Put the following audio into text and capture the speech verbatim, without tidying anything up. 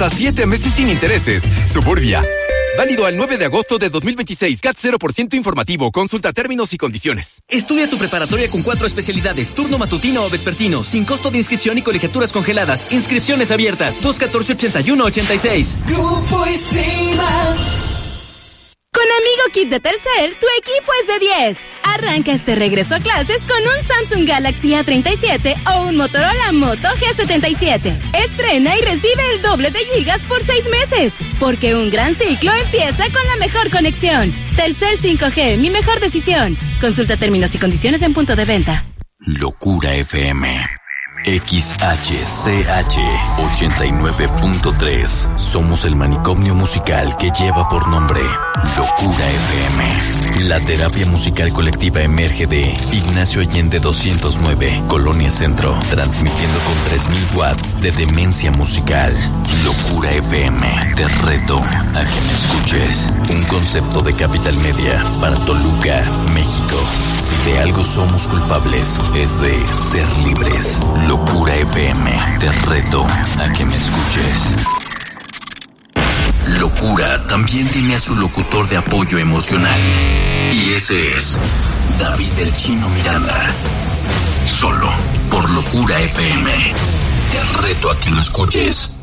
hasta siete meses sin intereses. Suburbia. Válido al nueve de agosto de dos mil veintiséis. C A T cero por ciento informativo. Consulta términos y condiciones. Estudia tu preparatoria con cuatro especialidades. Turno matutino o vespertino. Sin costo de inscripción y colegiaturas congeladas. Inscripciones abiertas. dos catorce ochenta y uno ochenta y seis. Grupo Isima. Con Amigo Kit de Telcel, tu equipo es de diez. Arranca este regreso a clases con un Samsung Galaxy A treinta y siete o un Motorola Moto G setenta y siete. Estrena y recibe el doble de gigas por seis meses. Porque un gran ciclo empieza con la mejor conexión. Telcel cinco G, mi mejor decisión. Consulta términos y condiciones en punto de venta. Locura F M. X H C H ochenta y nueve punto tres. Somos el manicomio musical que lleva por nombre Locura F M. La terapia musical colectiva emerge de Ignacio Allende doscientos nueve, Colonia Centro, transmitiendo con tres mil watts de demencia musical. Locura F M. Te reto a que me escuches. Un concepto de Capital Media para Toluca, México. Si de algo somos culpables, es de ser libres. Locura F M. Te reto a que me escuches. Locura también tiene a su locutor de apoyo emocional. Y ese es David el Chino Miranda. Solo por Locura F M. Te reto a que lo escuches.